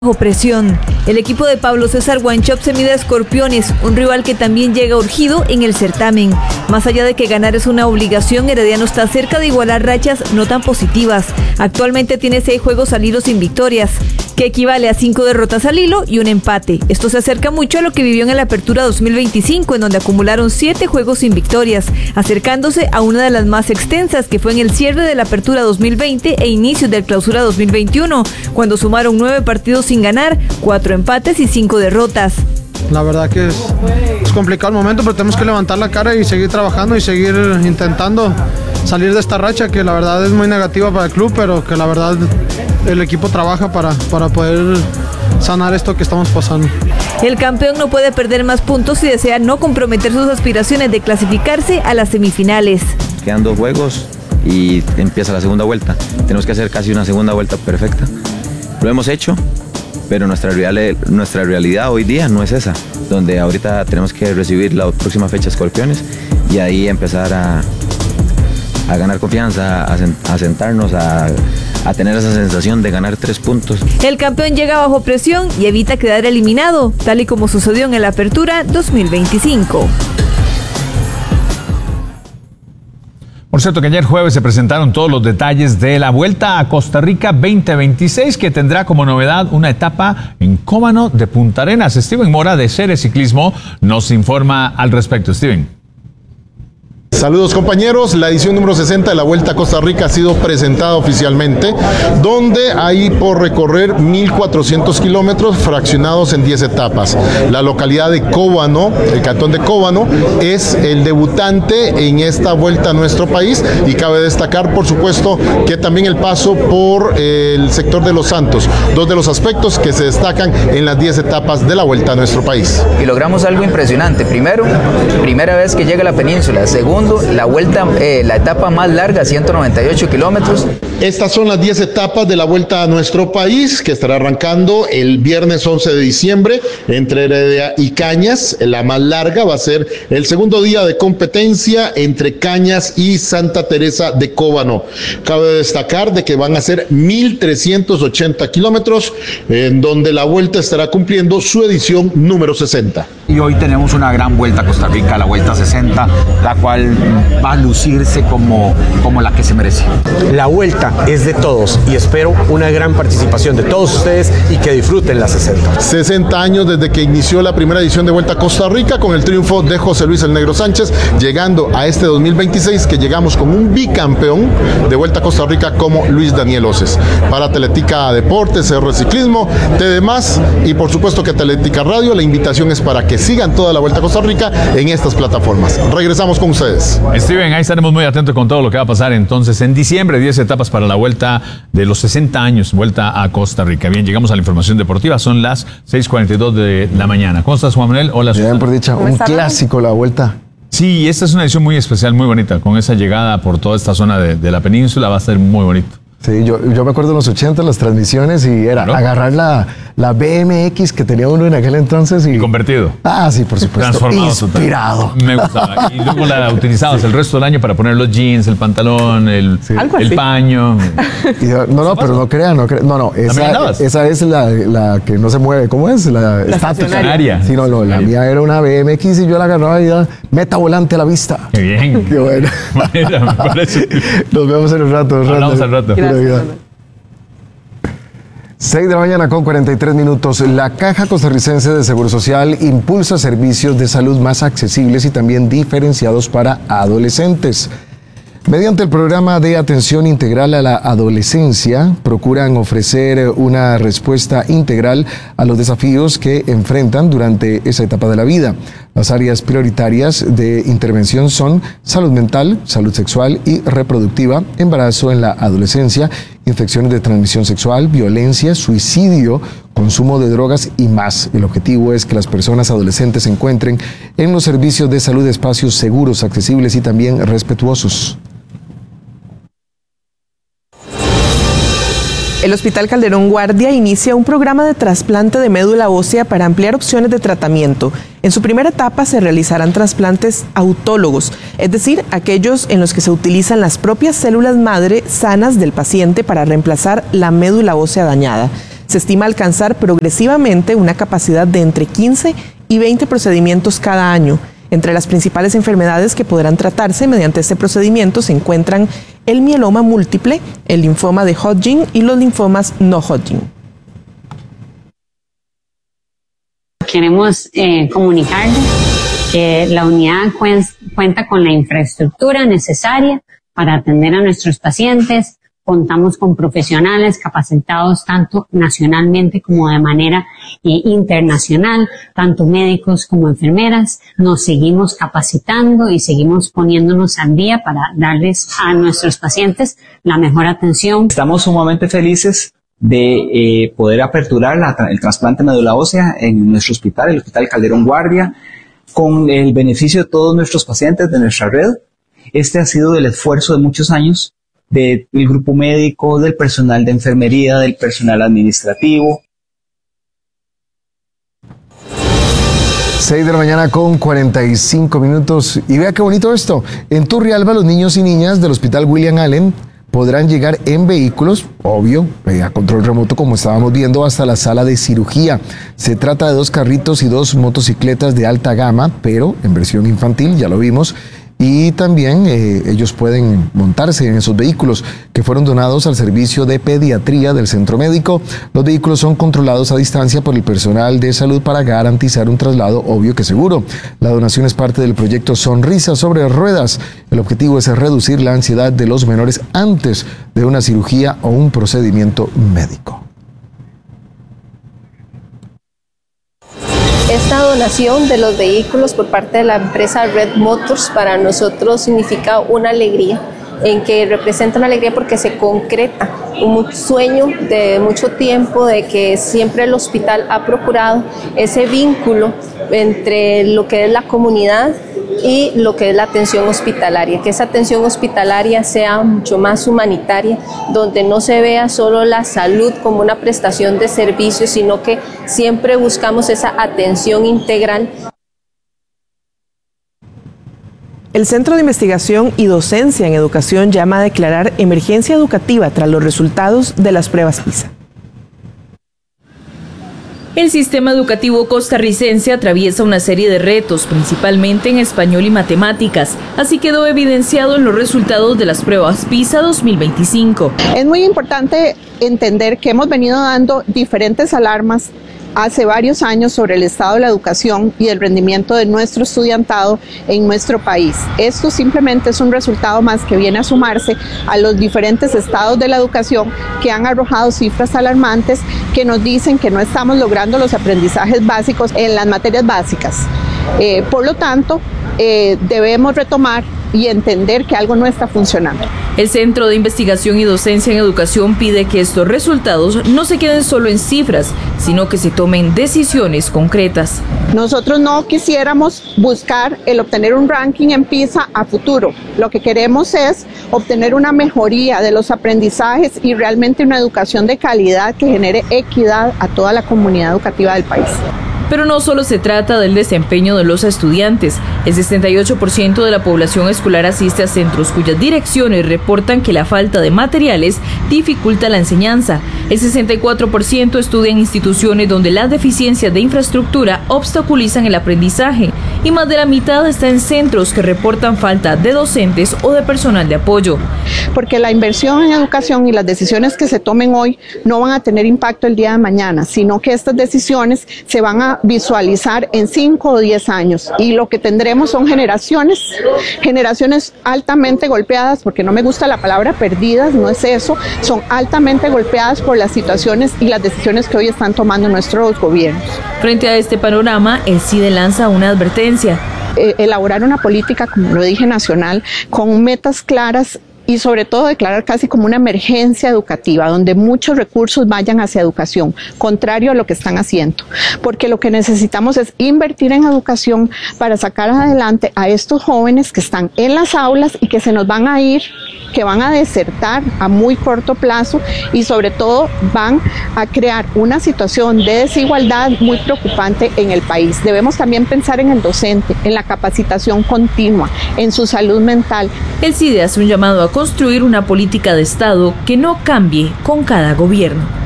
Bajo presión, el equipo de Pablo César Wanchope se mide a Escorpiones, un rival que también llega urgido en el certamen. Más allá de que ganar es una obligación, Herediano está cerca de igualar rachas no tan positivas. Actualmente tiene 6 juegos al hilo sin victorias, que equivale a 5 derrotas al hilo y un empate. Esto se acerca mucho a lo que vivió en la Apertura 2025, en donde acumularon 7 juegos sin victorias, acercándose a una de las más extensas, que fue en el cierre de la Apertura 2020 e inicio del Clausura 2021, cuando sumaron 9 partidos sin ganar, 4 empates y 5 derrotas. La verdad que es complicado el momento, pero tenemos que levantar la cara y seguir trabajando y seguir intentando salir de esta racha que la verdad es muy negativa para el club, pero que la verdad el equipo trabaja para poder sanar esto que estamos pasando. El campeón no puede perder más puntos si desea no comprometer sus aspiraciones de clasificarse a las semifinales. Quedan 2 juegos y empieza la segunda vuelta. Tenemos que hacer casi una segunda vuelta perfecta. Lo hemos hecho, pero nuestra realidad hoy día no es esa, donde ahorita tenemos que recibir la próxima fecha Escorpiones y ahí empezar a ganar confianza, a sentarnos, a tener esa sensación de ganar 3 puntos. El campeón llega bajo presión y evita quedar eliminado, tal y como sucedió en la Apertura 2025. Por cierto que ayer jueves se presentaron todos los detalles de la Vuelta a Costa Rica 2026, que tendrá como novedad una etapa en Cóbano de Punta Arenas. Steven Mora de Ceres Ciclismo nos informa al respecto. Steven. Saludos compañeros, la edición número 60 de la Vuelta a Costa Rica ha sido presentada oficialmente, donde hay por recorrer 1.400 kilómetros fraccionados en 10 etapas. La localidad de Cóbano, el cantón de Cóbano, es el debutante en esta Vuelta a nuestro país y cabe destacar por supuesto que también el paso por el sector de Los Santos, 2 de los aspectos que se destacan en las 10 etapas de la Vuelta a nuestro país. Y logramos algo impresionante. Primero, primera vez que llega a la península. Segundo, la vuelta, la etapa más larga, 198 kilómetros. Estas son las 10 etapas de la Vuelta a nuestro país, que estará arrancando el viernes 11 de diciembre entre Heredia y Cañas. La más larga va a ser el segundo día de competencia entre Cañas y Santa Teresa de Cóbano. Cabe destacar de que van a ser 1.380 kilómetros, en donde la Vuelta estará cumpliendo su edición número 60. Y hoy tenemos una gran Vuelta a Costa Rica, la Vuelta 60, la cual va a lucirse como la que se merece. La Vuelta es de todos y espero una gran participación de todos ustedes y que disfruten la 60. 60 años desde que inició la primera edición de Vuelta a Costa Rica con el triunfo de José Luis el Negro Sánchez, llegando a este 2026 que llegamos con un bicampeón de Vuelta a Costa Rica como Luis Daniel Oces. Para Atlética Deportes, Ceres Ciclismo, TD+, y por supuesto que Atlética Radio, la invitación es para que sigan toda la Vuelta a Costa Rica en estas plataformas. Regresamos con ustedes. Steven, ahí estaremos muy atentos con todo lo que va a pasar entonces en diciembre, 10 etapas para la Vuelta de los 60 años, Vuelta a Costa Rica. Bien, llegamos a la información deportiva, son las 6:42 de la mañana. ¿Cómo estás, Juan Manuel? Hola, bien, por dicha, un clásico la Vuelta. Sí, esta es una edición muy especial, muy bonita, con esa llegada por toda esta zona de la península, va a ser muy bonito. Sí, yo me acuerdo en los 80 las transmisiones y era agarrar la BMX que tenía uno en aquel entonces y convertido. Ah, sí, por supuesto. Transformado. Inspirado. Total. Me gustaba. Y luego la utilizabas el resto del año para poner los jeans, el pantalón, el paño. No, pero no crean. No, esa es la que no se mueve. ¿Cómo es? La estacionaria. Sí, no, la mía era una BMX y yo la agarraba y ya meta volante a la vista. Qué bien. Qué bueno. Mira, me parece. Nos vemos en un rato. Hablamos al rato. 6 de la mañana con 43 minutos. La Caja Costarricense de Seguro Social impulsa servicios de salud más accesibles y también diferenciados para adolescentes. Mediante el programa de atención integral a la adolescencia, procuran ofrecer una respuesta integral a los desafíos que enfrentan durante esa etapa de la vida. Las áreas prioritarias de intervención son salud mental, salud sexual y reproductiva, embarazo en la adolescencia, infecciones de transmisión sexual, violencia, suicidio, consumo de drogas y más. El objetivo es que las personas adolescentes encuentren en los servicios de salud espacios seguros, accesibles y también respetuosos. El Hospital Calderón Guardia inicia un programa de trasplante de médula ósea para ampliar opciones de tratamiento. En su primera etapa se realizarán trasplantes autólogos, es decir, aquellos en los que se utilizan las propias células madre sanas del paciente para reemplazar la médula ósea dañada. Se estima alcanzar progresivamente una capacidad de entre 15 y 20 procedimientos cada año. Entre las principales enfermedades que podrán tratarse mediante este procedimiento se encuentran el mieloma múltiple, el linfoma de Hodgkin y los linfomas no Hodgkin. Queremos comunicarles que la unidad cuenta con la infraestructura necesaria para atender a nuestros pacientes. Contamos con profesionales capacitados tanto nacionalmente como de manera internacional, tanto médicos como enfermeras. Nos seguimos capacitando y seguimos poniéndonos al día para darles a nuestros pacientes la mejor atención. Estamos sumamente felices de poder aperturar el trasplante de médula ósea en nuestro hospital, el Hospital Calderón Guardia, con el beneficio de todos nuestros pacientes de nuestra red. Este ha sido el esfuerzo de muchos años del grupo médico, del personal de enfermería, del personal administrativo. 6 de la mañana con 45 minutos. Y vea qué bonito esto. En Turrialba, los niños y niñas del Hospital William Allen podrán llegar en vehículos, obvio, a control remoto como estábamos viendo, hasta la sala de cirugía. Se trata de 2 carritos y 2 motocicletas de alta gama, pero en versión infantil, ya lo vimos. Y también ellos pueden montarse en esos vehículos que fueron donados al servicio de pediatría del centro médico. Los vehículos son controlados a distancia por el personal de salud para garantizar un traslado obvio que seguro. La donación es parte del proyecto Sonrisa sobre Ruedas. El objetivo es reducir la ansiedad de los menores antes de una cirugía o un procedimiento médico. Esta donación de los vehículos por parte de la empresa Red Motors para nosotros significa una alegría, en que representa una alegría porque se concreta un sueño de mucho tiempo, de que siempre el hospital ha procurado ese vínculo entre lo que es la comunidad y lo que es la atención hospitalaria, que esa atención hospitalaria sea mucho más humanitaria, donde no se vea solo la salud como una prestación de servicios, sino que siempre buscamos esa atención integral. El Centro de Investigación y Docencia en Educación llama a declarar emergencia educativa tras los resultados de las pruebas PISA. El sistema educativo costarricense atraviesa una serie de retos, principalmente en español y matemáticas. Así quedó evidenciado en los resultados de las pruebas PISA 2025. Es muy importante entender que hemos venido dando diferentes alarmas hace varios años sobre el estado de la educación y el rendimiento de nuestro estudiantado en nuestro país. Esto simplemente es un resultado más que viene a sumarse a los diferentes estados de la educación que han arrojado cifras alarmantes que nos dicen que no estamos logrando los aprendizajes básicos en las materias básicas. Por lo tanto, debemos retomar y entender que algo no está funcionando. El Centro de Investigación y Docencia en Educación pide que estos resultados no se queden solo en cifras, sino que se tomen decisiones concretas. Nosotros no quisiéramos buscar el obtener un ranking en PISA a futuro. Lo que queremos es obtener una mejoría de los aprendizajes y realmente una educación de calidad que genere equidad a toda la comunidad educativa del país. Pero no solo se trata del desempeño de los estudiantes. El 68% de la población escolar asiste a centros cuyas direcciones reportan que la falta de materiales dificulta la enseñanza. El 64% estudia en instituciones donde las deficiencias de infraestructura obstaculizan el aprendizaje. Y más de la mitad está en centros que reportan falta de docentes o de personal de apoyo. Porque la inversión en educación y las decisiones que se tomen hoy no van a tener impacto el día de mañana, sino que estas decisiones se van a visualizar en 5 o 10 años y lo que tendremos son generaciones altamente golpeadas, porque no me gusta la palabra perdidas, no es eso, son altamente golpeadas por las situaciones y las decisiones que hoy están tomando nuestros gobiernos. Frente a este panorama, el CIDE lanza una advertencia. Elaborar una política, como lo dije, nacional, con metas claras y sobre todo declarar casi como una emergencia educativa, donde muchos recursos vayan hacia educación, contrario a lo que están haciendo. Porque lo que necesitamos es invertir en educación para sacar adelante a estos jóvenes que están en las aulas y que se nos van a ir, que van a desertar a muy corto plazo y sobre todo van a crear una situación de desigualdad muy preocupante en el país. Debemos también pensar en el docente, en la capacitación continua, en su salud mental. El CIDE hace un llamado a construir una política de Estado que no cambie con cada gobierno.